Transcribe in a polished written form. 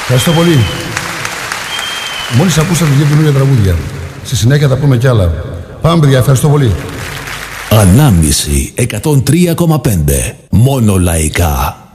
Ευχαριστώ πολύ. Μόλις ακούσατε δύο καινούργια τραγούδια. Στη συνέχεια θα πούμε κι άλλα. Πάμε, παιδιά, ευχαριστώ πολύ. Ανάμνηση 103,5. Μόνο λαϊκά.